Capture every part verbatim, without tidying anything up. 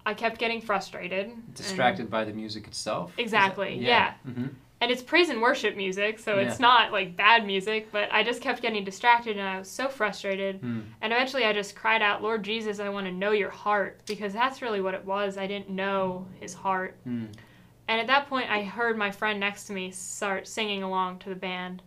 I kept getting frustrated. Distracted by the music itself? Exactly, that, yeah. yeah. Mm-hmm. And it's praise and worship music, so yeah. it's not like bad music, but I just kept getting distracted and I was so frustrated. Mm. And eventually I just cried out, Lord Jesus, I want to know your heart, because that's really what it was. I didn't know his heart. Mm. And at that point I heard my friend next to me start singing along to the band.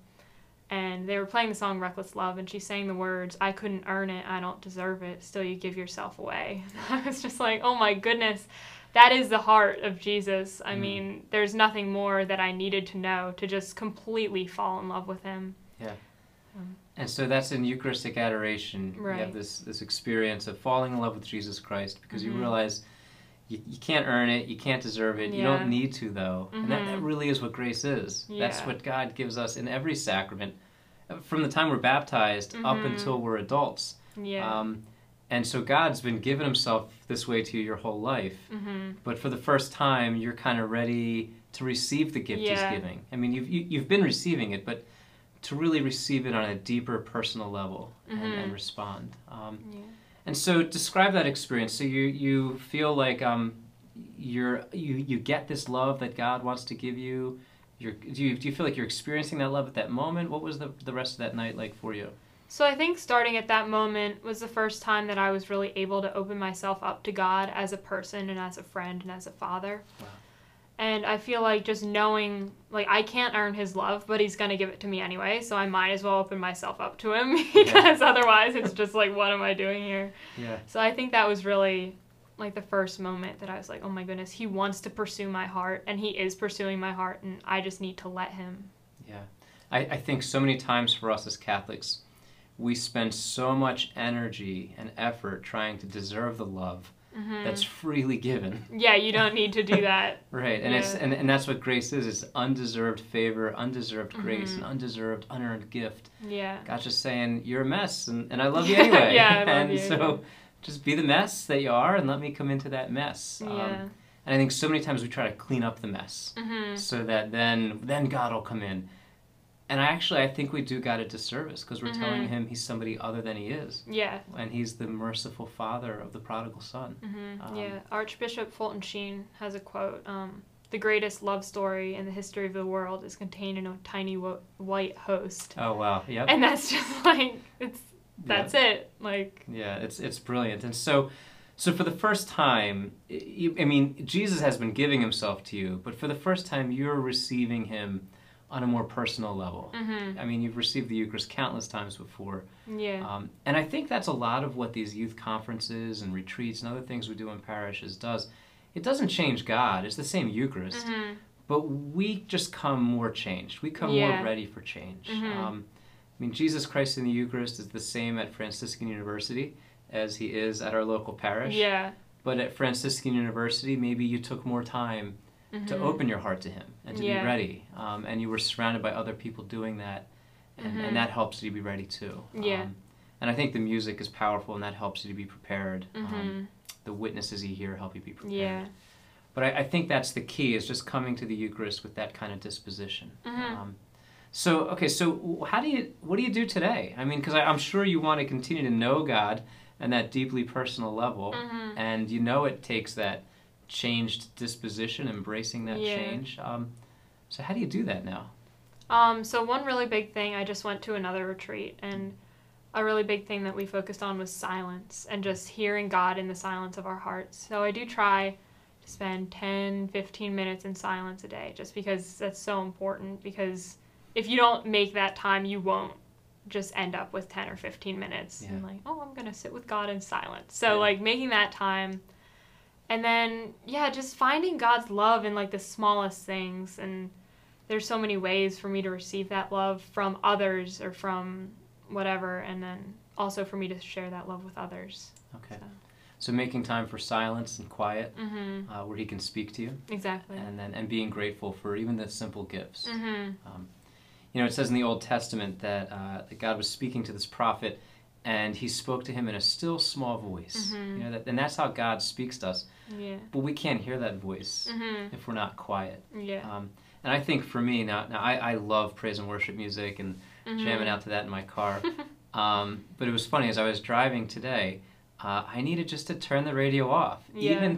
And they were playing the song Reckless Love, and she sang the words, I couldn't earn it, I don't deserve it, still you give yourself away. I was just like, oh my goodness, that is the heart of Jesus. I mm. mean, there's nothing more that I needed to know to just completely fall in love with him. Yeah. Um, and so that's in Eucharistic adoration. Right. You have this, this experience of falling in love with Jesus Christ, because mm-hmm. you realize you, you can't earn it, you can't deserve it, yeah. you don't need to, though. Mm-hmm. And that, that really is what grace is. Yeah. That's what God gives us in every sacrament, from the time we're baptized mm-hmm. up until we're adults. Yeah. Um, and so God's been giving himself this way to you your whole life. Mm-hmm. But for the first time, you're kind of ready to receive the gift yeah. he's giving. I mean, you've, you, you've been receiving it, but to really receive it on a deeper personal level mm-hmm. and, and respond. Um, yeah. And so describe that experience. So you, you feel like um, you're, you, you get this love that God wants to give you. You're, do, you do you feel like you're experiencing that love at that moment? What was the, the rest of that night like for you? So I think starting at that moment was the first time that I was really able to open myself up to God as a person and as a friend and as a father. Wow. And I feel like just knowing, like, I can't earn his love, but he's going to give it to me anyway, so I might as well open myself up to him, because yeah. otherwise it's just like, what am I doing here? Yeah. So I think that was really, like, the first moment that I was like, oh my goodness, he wants to pursue my heart, and he is pursuing my heart, and I just need to let him. Yeah. I, I think so many times for us as Catholics, we spend so much energy and effort trying to deserve the love mm-hmm. that's freely given. Yeah, you don't need to do that. Right, and yeah. it's and, and that's what grace is. It's undeserved favor, undeserved mm-hmm. grace, an undeserved, unearned gift. Yeah. God's just saying, you're a mess, and, and I love you anyway. yeah, I love and you. so yeah. just be the mess that you are, and let me come into that mess. Yeah. Um, and I think so many times we try to clean up the mess, mm-hmm. so that then then God will come in. And I actually, I think we do God a disservice, because we're mm-hmm. telling him he's somebody other than he is. Yeah. And he's the merciful father of the prodigal son. Mm-hmm. Um, yeah. Archbishop Fulton Sheen has a quote, um, the greatest love story in the history of the world is contained in a tiny wo- white host. Oh, wow. Yep. And that's just like, it's that's yeah. it. Like. Yeah, it's it's brilliant. And so, so for the first time, you, I mean, Jesus has been giving himself to you, but for the first time, you're receiving him on a more personal level. Mm-hmm. I mean, you've received the Eucharist countless times before. Yeah. Um, and I think that's a lot of what these youth conferences and retreats and other things we do in parishes does. It doesn't change God. It's the same Eucharist. Mm-hmm. But we just come more changed. We come yeah. more ready for change. Mm-hmm. Um, I mean, Jesus Christ in the Eucharist is the same at Franciscan University as he is at our local parish. Yeah. But at Franciscan University, maybe you took more time Mm-hmm. to open your heart to him and to yeah. be ready. Um, and you were surrounded by other people doing that, and, mm-hmm. and that helps you to be ready too. Yeah. Um, and I think the music is powerful, and that helps you to be prepared. Mm-hmm. Um, the witnesses you hear help you be prepared. Yeah. But I, I think that's the key, is just coming to the Eucharist with that kind of disposition. Mm-hmm. Um, so, okay, so how do you, what do you do today? I mean, because I'm sure you want to continue to know God on that deeply personal level, mm-hmm. and you know it takes that changed disposition, embracing that yeah. change. Um, so how do you do that now? Um, so one really big thing, I just went to another retreat, and a really big thing that we focused on was silence and just hearing God in the silence of our hearts. So I do try to spend ten, fifteen minutes in silence a day, just because that's so important, because if you don't make that time, you won't just end up with ten or fifteen minutes yeah. and like, oh, I'm going to sit with God in silence. So yeah. like making that time. And then, yeah, just finding God's love in, like, the smallest things. And there's so many ways for me to receive that love from others or from whatever. And then also for me to share that love with others. Okay. So, so making time for silence and quiet, mm-hmm. uh, where he can speak to you. Exactly. And then and being grateful for even the simple gifts. Mm-hmm. Um, you know, it says in the Old Testament that, uh, that God was speaking to this prophet, and he spoke to him in a still small voice. Mm-hmm. You know, that, and that's how God speaks to us. Yeah. But we can't hear that voice mm-hmm. if we're not quiet. Yeah. Um, and I think for me, now, now I, I love praise and worship music and mm-hmm. jamming out to that in my car. um, but it was funny, as I was driving today, uh, I needed just to turn the radio off. Yeah. Even